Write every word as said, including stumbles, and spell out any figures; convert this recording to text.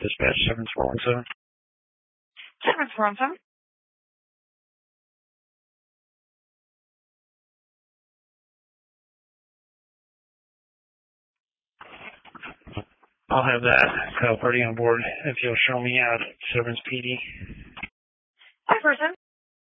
Dispatch seven four one seven. seven four one seven. I'll have that cop party on board if you'll show me out at Severance P D. Five person.